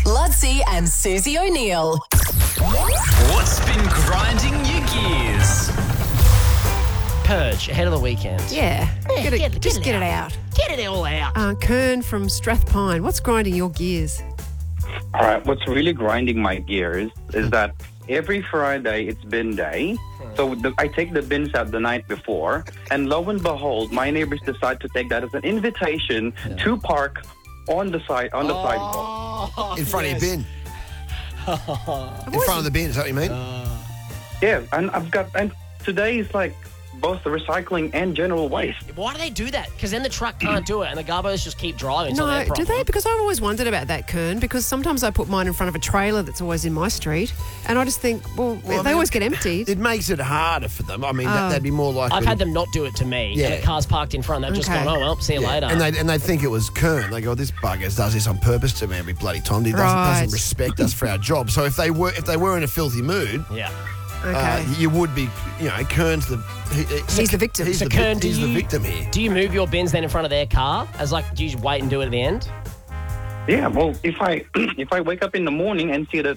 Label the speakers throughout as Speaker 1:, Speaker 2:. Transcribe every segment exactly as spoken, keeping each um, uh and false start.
Speaker 1: Ludsey and Susie O'Neill.
Speaker 2: What's been grinding your gears?
Speaker 3: Purge ahead of the weekend.
Speaker 4: Yeah.
Speaker 3: Yeah,
Speaker 4: Get it,
Speaker 3: get it-
Speaker 4: just
Speaker 3: get
Speaker 4: get
Speaker 3: it
Speaker 4: it out.
Speaker 3: Get it all out.
Speaker 4: Uh, Kern from Strathpine. What's grinding your gears?
Speaker 5: All right, what's really grinding my gears is that every Friday it's bin day. So the, I take the bins out the night before, and lo and behold, my neighbors decide to take that as an invitation to park on the side on the sidewalk.
Speaker 6: In front of your bin. In front of the bin, is that what you mean?
Speaker 5: Yeah, and I've got and today is like both the recycling and general waste.
Speaker 3: Why do they do that? Because then the truck can't do it and the garbos just keep driving. It's not
Speaker 4: No,
Speaker 3: their
Speaker 4: do
Speaker 3: problem.
Speaker 4: they? Because I've always wondered about that, Kern, because sometimes I put mine in front of a trailer that's always in my street, and I just think, well,
Speaker 6: Well, I
Speaker 4: they
Speaker 6: mean,
Speaker 4: always get emptied.
Speaker 6: It makes it harder for them. I mean, that,
Speaker 4: Oh.
Speaker 6: they'd be more likely.
Speaker 3: I've had them not do it to me.
Speaker 6: Yeah.
Speaker 3: And the car's parked in front. They've just
Speaker 4: Okay.
Speaker 3: gone, oh, well, see you
Speaker 6: Yeah.
Speaker 3: later.
Speaker 6: And they and they think it was Kern. They go, this bugger does this on purpose to me every bloody time. He doesn't,
Speaker 4: Right.
Speaker 6: doesn't respect us for our job. So if they were if they were in a filthy mood,
Speaker 3: yeah.
Speaker 4: Okay.
Speaker 6: uh, you would be, you know, Kern's the he,
Speaker 4: He's the victim.
Speaker 6: He's,
Speaker 3: So,
Speaker 6: the,
Speaker 3: Kern,
Speaker 6: vic-
Speaker 3: do
Speaker 6: he's the
Speaker 3: you-
Speaker 6: victim here.
Speaker 3: Do you move your bins then in front of their car? As like, do you just wait and do it at the end?
Speaker 5: Yeah, well, if I if I wake up in the morning and see that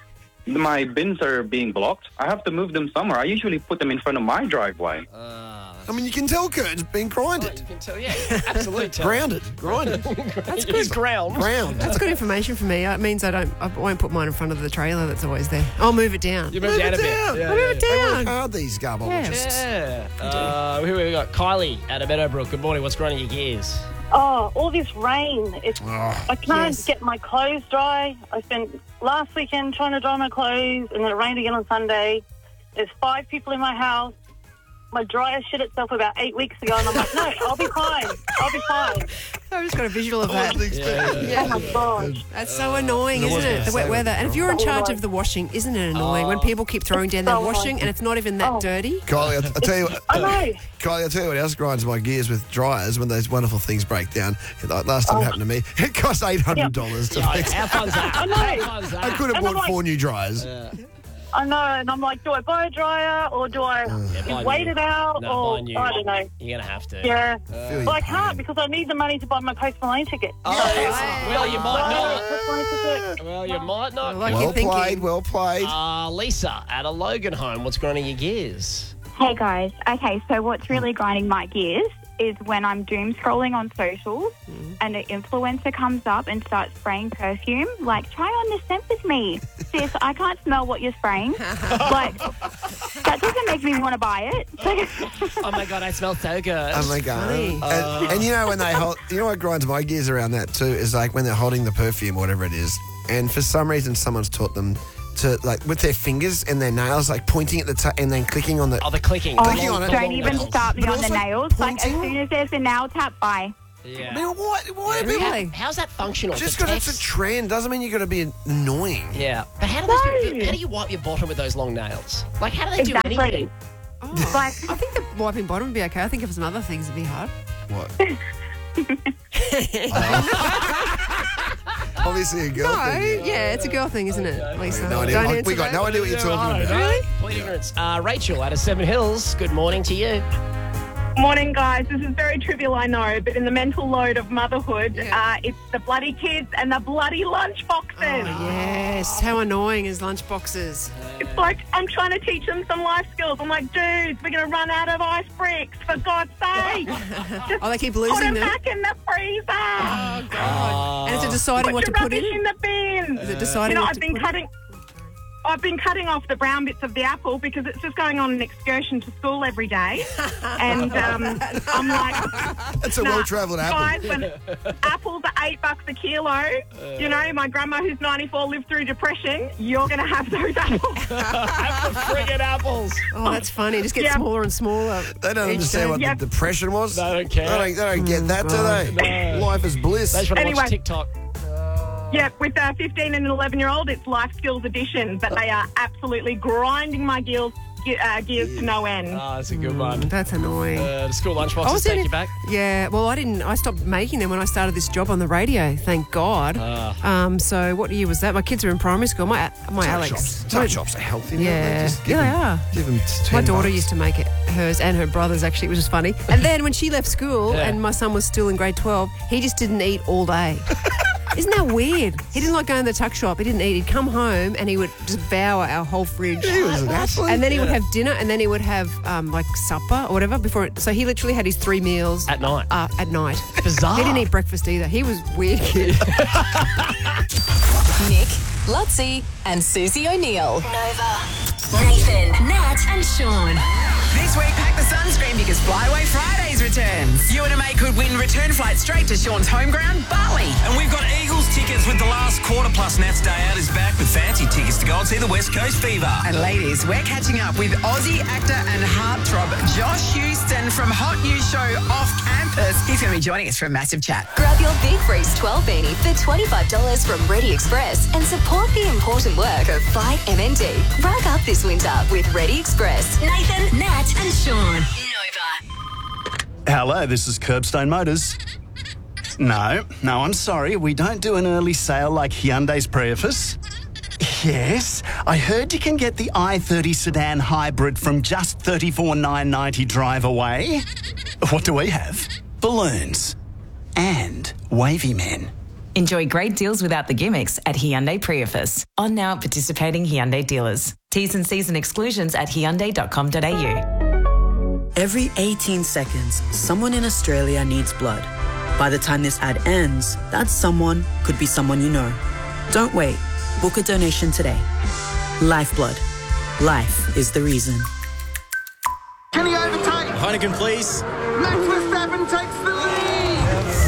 Speaker 5: my bins are being blocked, I have to move them somewhere. I usually put them in front of my driveway.
Speaker 6: I mean, you can tell Kern's been grinded,
Speaker 3: You can tell, yeah. Absolutely.
Speaker 6: grounded, grinded,
Speaker 3: That's good. ground.
Speaker 6: ground.
Speaker 4: That's good information for me. It means I don't. I won't put mine in front of the trailer that's always there. I'll move it down.
Speaker 3: You
Speaker 6: Move
Speaker 3: moved
Speaker 6: it
Speaker 3: down a bit.
Speaker 6: down.
Speaker 3: Yeah,
Speaker 4: I'll move it
Speaker 6: They work
Speaker 4: down.
Speaker 6: hard, these garbologists.
Speaker 3: Yeah. Uh, who have we got? Kylie out of Meadowbrook. Good morning. What's grinding your gears?
Speaker 7: Oh, all this rain. It's,
Speaker 6: Oh.
Speaker 7: I can't
Speaker 4: Yes.
Speaker 7: get my clothes dry. I spent last weekend trying to dry my clothes, and then it rained again on Sunday. There's five people in my house. My dryer shit itself about eight weeks ago, and I'm like, no, I'll be fine. I'll be fine.
Speaker 4: I've just got a visual of
Speaker 6: I
Speaker 4: that.
Speaker 6: wasn't expecting
Speaker 7: Oh, my gosh.
Speaker 4: That's so annoying,
Speaker 6: I
Speaker 4: isn't
Speaker 6: was
Speaker 4: it?
Speaker 6: gonna
Speaker 4: The wet
Speaker 6: say
Speaker 4: weather.
Speaker 6: that.
Speaker 4: And if you're in
Speaker 7: Oh,
Speaker 4: charge
Speaker 7: my-
Speaker 4: of the washing, isn't it annoying when people keep throwing down their
Speaker 7: so
Speaker 4: washing
Speaker 7: annoying.
Speaker 4: and it's not even that
Speaker 7: Oh.
Speaker 4: dirty?
Speaker 6: Kylie, I'll, I'll tell you what.
Speaker 7: I know.
Speaker 6: Kylie, I'll tell you what else grinds my gears with dryers when those wonderful things break down. Like last time it happened to me, it cost eight hundred dollars to
Speaker 3: Oh,
Speaker 6: fix.
Speaker 3: how fun's that?
Speaker 7: I know.
Speaker 3: How fun's that?
Speaker 6: I could have
Speaker 7: And I'm
Speaker 6: bought
Speaker 7: like-
Speaker 6: four new dryers.
Speaker 7: I know, and I'm like, do I buy a dryer or do I
Speaker 3: buy
Speaker 7: wait
Speaker 3: new.
Speaker 7: it out?
Speaker 3: No,
Speaker 7: or
Speaker 3: buy new.
Speaker 7: I don't know.
Speaker 3: You're going to have to.
Speaker 7: Yeah.
Speaker 6: Feel
Speaker 7: Well,
Speaker 6: your
Speaker 7: I can't
Speaker 6: pain.
Speaker 7: because I need the money to buy my Post Malone ticket.
Speaker 3: Oh, well, you might not.
Speaker 7: Post Malone ticket.
Speaker 3: Well, you might not.
Speaker 4: Like
Speaker 6: Well
Speaker 4: you're thinking.
Speaker 6: played, well played.
Speaker 3: Uh, Lisa at a Logan home. What's grinding your gears?
Speaker 8: Hey guys, okay, so what's really grinding my gears is when I'm doom scrolling on socials and an influencer comes up and starts spraying perfume, like, try on this scent with me. Sis, I can't smell what you're spraying. Like, that doesn't make me want to buy it.
Speaker 3: Oh, my God, I smell so good.
Speaker 6: Oh my god!
Speaker 4: funny.
Speaker 6: And, and you know when they hold, you know what grinds my gears around that too is like when they're holding the perfume or whatever it is, and for some reason someone's taught them to like with their fingers and their nails, like pointing at the t- and then clicking on the.
Speaker 3: Oh, the clicking.
Speaker 8: Oh,
Speaker 6: Clicking on it.
Speaker 8: don't even start me
Speaker 6: But
Speaker 8: on the
Speaker 6: also
Speaker 8: nails. Like, as
Speaker 6: pointing.
Speaker 8: soon as there's a nail tap, bye.
Speaker 6: I
Speaker 3: Yeah.
Speaker 6: mean, what? Why are people?
Speaker 4: Really?
Speaker 3: How's that functional?
Speaker 6: Just
Speaker 3: The
Speaker 6: because it's a
Speaker 3: text?
Speaker 6: trend doesn't mean you've got to be annoying.
Speaker 3: Yeah. But how do, those people, how do you wipe your bottom with those long nails? Like, how do they
Speaker 8: Exactly.
Speaker 3: do anything?
Speaker 4: Oh,
Speaker 8: Like,
Speaker 4: I think the wiping bottom would be okay. I think if some other things would be hard.
Speaker 6: What? Obviously a girl
Speaker 4: No,
Speaker 6: thing.
Speaker 4: yeah, it's a girl thing, isn't it, Lisa?
Speaker 6: No idea.
Speaker 4: Don't
Speaker 6: I-
Speaker 4: answer
Speaker 6: we got
Speaker 4: that.
Speaker 6: no idea what you're talking
Speaker 3: I don't
Speaker 6: about.
Speaker 3: know.
Speaker 4: Really?
Speaker 3: Complete ignorance. Uh, Rachel out of Seven Hills. Good morning to you.
Speaker 9: Morning, guys. This is very trivial, I know, but in the mental load of motherhood,
Speaker 4: Yeah.
Speaker 9: uh, it's the bloody kids and the bloody lunch boxes.
Speaker 4: Oh, yes. How annoying is lunchboxes?
Speaker 9: It's like I'm trying to teach them some life skills. I'm like, dudes, we're going to run out of ice bricks, for God's sake. Just
Speaker 4: Oh, they keep
Speaker 9: put
Speaker 4: losing
Speaker 9: them
Speaker 4: them.
Speaker 9: back in the freezer.
Speaker 4: Oh, God. And is it deciding
Speaker 9: Put
Speaker 4: what
Speaker 9: your
Speaker 4: to put
Speaker 9: rubbish
Speaker 4: in?
Speaker 9: in the bin.
Speaker 4: Is it deciding
Speaker 9: You know,
Speaker 4: what
Speaker 9: I've
Speaker 4: to
Speaker 9: been
Speaker 4: put in?
Speaker 9: cutting... I've been cutting off the brown bits of the apple because it's just going on an excursion to school every day. And um, I'm like...
Speaker 6: That's a
Speaker 9: Nah,
Speaker 6: well-travelled apple.
Speaker 9: Guys, when apples are eight bucks a kilo, you know, my grandma who's ninety-four lived through depression, you're going to have those apples.
Speaker 3: Have the friggin' apples.
Speaker 4: Oh, that's funny. It just gets
Speaker 9: Yeah.
Speaker 4: smaller and smaller.
Speaker 6: They don't
Speaker 4: each
Speaker 6: understand
Speaker 4: day.
Speaker 6: what
Speaker 9: Yeah.
Speaker 6: the depression was.
Speaker 3: They don't care.
Speaker 6: They don't, they don't get that, do they?
Speaker 3: No.
Speaker 6: Life is bliss.
Speaker 3: They just want to watch
Speaker 9: Anyway.
Speaker 3: TikTok.
Speaker 9: Yeah, with a fifteen and an eleven-year-old, it's life skills edition, but they are absolutely grinding my gears, ge- uh, gears to no end.
Speaker 3: Oh, that's a good one.
Speaker 4: That's annoying.
Speaker 3: Uh, the school
Speaker 4: I
Speaker 3: lunchboxes
Speaker 4: was
Speaker 3: take
Speaker 4: in-
Speaker 3: you back.
Speaker 4: Yeah, well, I didn't. I stopped making them when I started this job on the radio. Thank God.
Speaker 3: Ah.
Speaker 4: Um, so what year was that? My kids are in primary school. My my
Speaker 6: Tuck
Speaker 4: Alex.
Speaker 6: shops.
Speaker 4: my-
Speaker 6: Tuck shops are healthy. now.
Speaker 4: Yeah.
Speaker 6: They just give
Speaker 4: Yeah, they
Speaker 6: them,
Speaker 4: are.
Speaker 6: Give them
Speaker 4: My
Speaker 6: ten
Speaker 4: daughter
Speaker 6: bucks.
Speaker 4: used to make it, hers and her brother's actually, which was funny. And then when she left school
Speaker 3: Yeah.
Speaker 4: and my son was still in grade twelve, he just didn't eat all day. Isn't that weird? He didn't like going to the tuck shop. He didn't eat. He'd come home and he would devour our whole fridge.
Speaker 6: He was an athlete.
Speaker 4: And then he would have dinner, and then he would have um, like supper or whatever before. It, so he literally had his three meals
Speaker 3: At night.
Speaker 4: Uh, at night.
Speaker 3: Bizarre.
Speaker 4: He didn't eat breakfast either. He was weird kid.
Speaker 1: Nick, Lutzi, and Susie O'Neill.
Speaker 10: Nova.
Speaker 1: Nathan, Nat, and Sean.
Speaker 11: This week, pack the sunscreen because Flyaway Fridays returns. You and a mate could win return flight straight to Sean's home ground, Bali.
Speaker 2: And we've got Eagles tickets with the last quarter, plus Nat's Day Out is back with fancy tickets to go and see the West Coast Fever.
Speaker 11: And ladies, we're catching up with Aussie actor and heartthrob Josh Houston from Hot News Show Off Campus. He's going to be joining us for a massive chat.
Speaker 10: Grab your Big Freeze twelve beanie for twenty-five dollars from Ready Express and support the important work of Fight M N D. Rack up this winter with Ready Express. Nathan, Nat, and Sean. Nova.
Speaker 12: Hello, this is Curbstone Motors. No, no, I'm sorry. We don't do an early sale like Hyundai's Prius. Yes, I heard you can get the i thirty sedan hybrid from just thirty-four thousand nine hundred ninety drive away. What do we have? Balloons. And wavy men.
Speaker 13: Enjoy great deals without the gimmicks at Hyundai Prius. On now at participating Hyundai dealers. T's and C's and exclusions at hyundai dot com dot a u.
Speaker 14: Every eighteen seconds, someone in Australia needs blood. By the time this ad ends, that someone could be someone you know. Don't wait. Book a donation today. Lifeblood. Life is the reason.
Speaker 15: Can he overtake?
Speaker 16: Heineken, please.
Speaker 15: Max Verstappen takes the lead.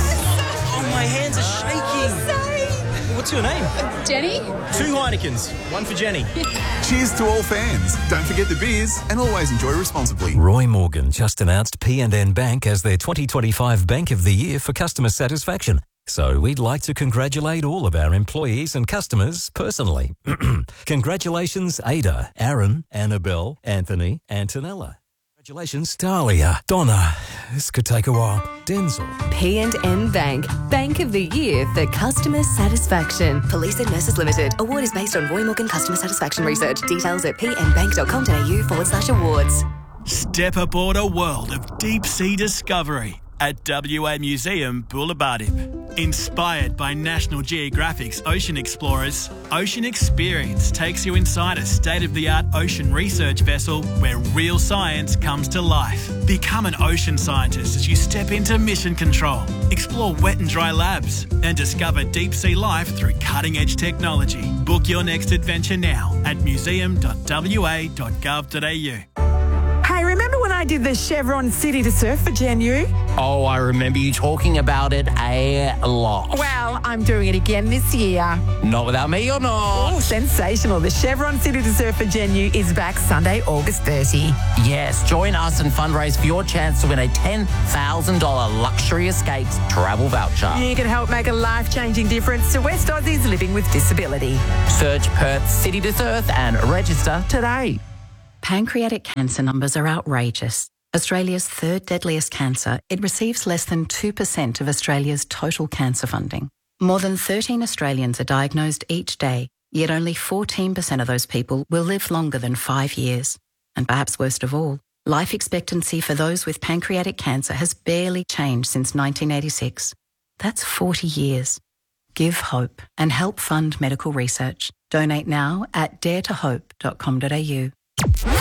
Speaker 16: Oh, my hands are shaking.
Speaker 15: Sorry.
Speaker 16: What's your name?
Speaker 15: Jenny.
Speaker 16: Two Heinekens. One for Jenny.
Speaker 17: Cheers to all fans. Don't forget the beers and always enjoy responsibly.
Speaker 18: Roy Morgan just announced P and N Bank as their twenty twenty-five Bank of the Year for customer satisfaction. So we'd like to congratulate all of our employees and customers personally. Congratulations, Ada, Aaron, Annabelle, Anthony, Antonella. Congratulations, Dahlia, Donna. This could take a while. Denzel.
Speaker 19: P and N Bank, Bank of the Year for customer satisfaction.
Speaker 10: Police and Nurses Limited. Award is based on Roy Morgan Customer Satisfaction Research. Details at pnbank.com.au forward slash awards.
Speaker 20: Step aboard a world of deep-sea discovery at W A Museum Boulevardipe. Inspired by National Geographic's Ocean Explorers, Ocean Experience takes you inside a state-of-the-art ocean research vessel where real science comes to life. Become an ocean scientist as you step into mission control, explore wet and dry labs, and discover deep-sea life through cutting-edge technology. Book your next adventure now at museum dot w a dot gov dot a u.
Speaker 21: Hey, remember when I did the Chevron City to Surf for Gen U?
Speaker 22: Oh, I remember you talking about it a lot.
Speaker 21: Well, I'm doing it again this year.
Speaker 22: Not without me or not.
Speaker 21: Oh, sensational. The Chevron City to Surf for Gen U is back Sunday, August thirtieth.
Speaker 22: Yes, join us and fundraise for your chance to win a ten thousand dollars Luxury Escapes travel voucher.
Speaker 21: You can help make a life-changing difference to West Aussies living with disability.
Speaker 22: Search Perth City to Surf and register today.
Speaker 23: Pancreatic cancer numbers are outrageous. Australia's third deadliest cancer, it receives less than two percent of Australia's total cancer funding. More than thirteen Australians are diagnosed each day, yet only fourteen percent of those people will live longer than five years. And perhaps worst of all, life expectancy for those with pancreatic cancer has barely changed since nineteen eighty-six. That's forty years. Give hope and help fund medical research. Donate now at dare to hope dot com dot a u.